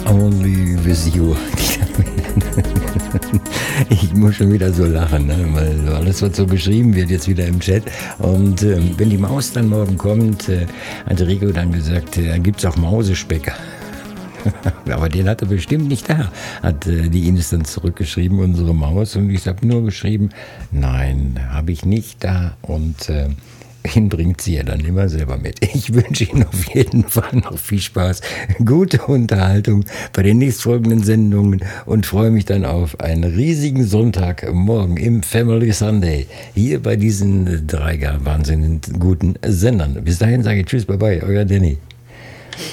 Only with you. Ich muss schon wieder so lachen, ne? Weil alles, was so geschrieben wird, jetzt wieder im Chat. Und wenn die Maus dann morgen kommt, hat Rico dann gesagt, gibt es auch Mausespeck. Aber den hat er bestimmt nicht da, hat die Ines dann zurückgeschrieben, unsere Maus. Und ich habe nur geschrieben, nein, habe ich nicht da. Und ihn bringt sie ja dann immer selber mit. Ich wünsche Ihnen auf jeden Fall noch viel Spaß, gute Unterhaltung bei den nächstfolgenden Sendungen und freue mich dann auf einen riesigen Sonntagmorgen im Family Sunday hier bei diesen drei wahnsinnig guten Sendern. Bis dahin sage ich Tschüss, bye bye, euer Danny.